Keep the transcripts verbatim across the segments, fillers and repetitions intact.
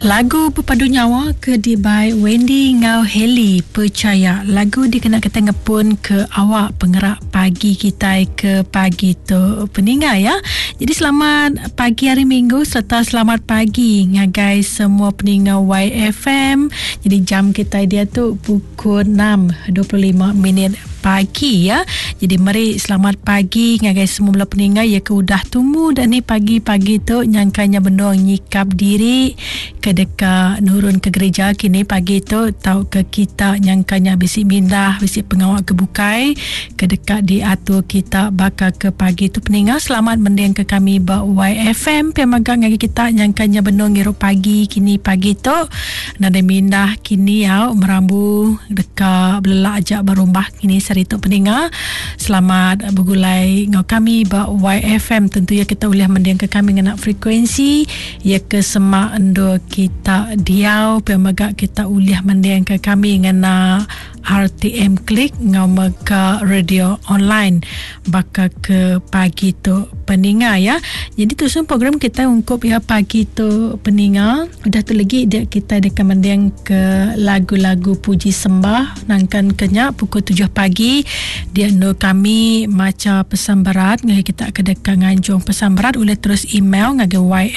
Lagu Berpadu Nyawa ke di by Wendy Ngau Heli Percaya. Lagu dikena kata ngepun ke awak pengerak pagi kita ke pagi tu peninggal ya. Jadi selamat pagi hari Minggu serta selamat pagi ngagai semua peninggal Y F M. Jadi jam kita dia tu pukul enam dua puluh lima minit pagi ya. Jadi mari selamat pagi ngagai semua belah peninggal ya ke udah tumbuh dan ni pagi-pagi tu nyangkanya bendong nyikap diri ke dekat nurun ke gereja kini pagi tu tahu ke kita nyangkanya bisi mindah bisi pengawal kebukai ke dekat diatur kita bakal ke pagi tu peninggal selamat mendeng ke kami ba Y F M pemagang ngagi kita nyangkanya bendong ngiru pagi kini pagi tu nada mindah kini ya merambu dekat belak ajak berumbah kini seritu peninggal selamat bergulai ngau kami ba Y F M tentu ya kita boleh mendeng ke kami dengan frekuensi ya ke semak endo kita diau pemagak kita uliah mendeng ke kami ngena R T M Klik ngau mega radio online bakal ke pagi tu peninggal ya. Jadi tu semua program kita ungkup ya pagi tu peninggal udah tu lagi dia kita dekat mendeng ke lagu-lagu puji sembah nangkan kenyak pukul tujuh pagi dia no kami maca pesan berat ngagi kita ke dekat nganjung pesan berat boleh terus email ngagi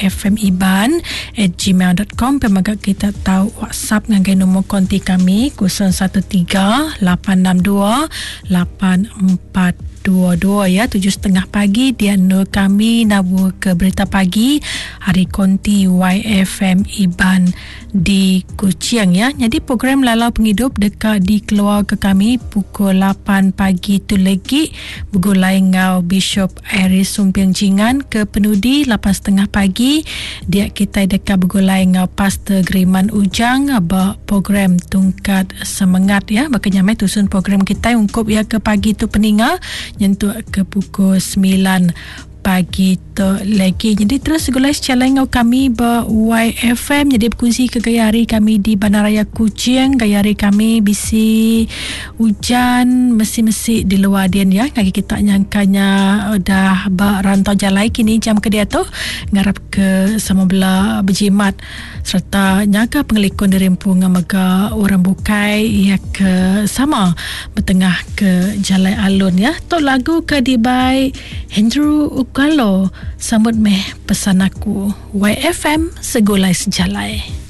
yfmiban at gmail dot com pemagak kita tahu WhatsApp ngagi nombor konti kami kosong satu tiga lapan enam dua lapan empat dua dua ya tujuh setengah pagi dia nur kami nabu ke berita pagi hari konti Y F M Iban di Kuching ya. Jadi program Lalau Penghidup dekat di keluar ke kami pukul lapan pagi tu lagi bergulai ngau Bishop Iris Sumpiang Jingan ke penudi lapan setengah pagi dia kita dekat bergulai ngau Pastor Griman Ujang ba program tungkat semangat ya makanya mai tusun program kita ungkup ya ke pagi tu peninggal nyentuh ke pukul sembilan pagi tu lagi. Jadi terus segulai secara ngau kami ba Y F M jadi berkongsi ke gaya hari kami di Bandaraya Kuching gaya hari kami bisi hujan mesti-mesti di luar dian ya ngagi kita nyangkanya dah ba rantau jalai kini jam ke dia tu ngarap ke sama belah berjimat serta nyaga pengelikun dirimpu ngamaga orang bukai ya ke sama bertengah ke jalai alun ya. Tok lagu ke dibai Andrew Ukalo sambut meh pesan aku Y F M segulai sejalai.